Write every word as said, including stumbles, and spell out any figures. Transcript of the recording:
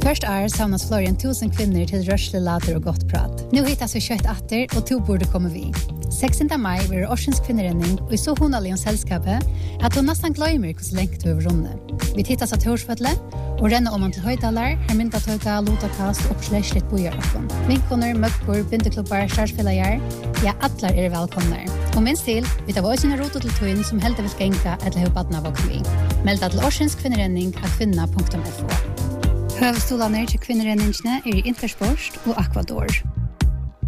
Først er samlas flere enn tusen kvinner til rørsle, later og godt prat. Nå hittas vi kjøtt atter, og to burde komme vi. sekstende mai vil det årsens kvinnerenning, og i så honalig om selskapet, at hun nesten glemmer hvordan lengt vi over runde. Vi hittas av Torsfødle, og renner om han til høydaler, her mynda tøyga, lotakast og slett bojarokken. Vinkoner, møkker, bindeklubbar, størsfellager, ja, atler er velkomne. Og minst til, vi tar vår sine roto til tøyen som heldig vil genka eller hva badna våkken vi. Melda til årsens kvinnerenning av kvinna punktum f o. Høvestolene til kvinnerenningene er i Intersport og Aquador.